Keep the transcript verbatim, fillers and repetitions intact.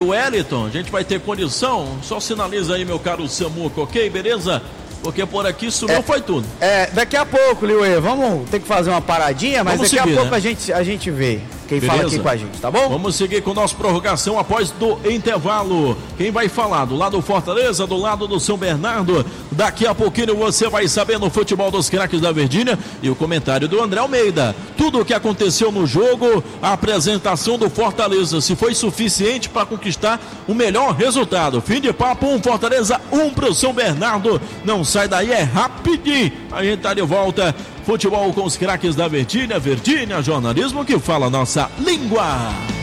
Wellington, a gente vai ter condição? Só sinaliza aí, meu caro Samuca, ok? Beleza? Porque por aqui sumiu, é, foi tudo. É, daqui a pouco, Liuê, vamos ter que fazer uma paradinha, mas vamos daqui seguir, a pouco, né? a, gente, a gente vê quem Beleza. fala aqui com a gente, tá bom? Vamos seguir com nossa prorrogação após do intervalo. Quem vai falar? Do lado do Fortaleza, do lado do São Bernardo. Daqui a pouquinho você vai saber no futebol dos craques da Verdinha e o comentário do André Almeida. Tudo o que aconteceu no jogo, a apresentação do Fortaleza, se foi suficiente para conquistar o melhor resultado. Fim de papo, um Fortaleza, um pro São Bernardo. Não sai daí, é rapidinho. A gente tá de volta. Futebol com os craques da Verdinha. Verdinha, jornalismo que fala nossa língua.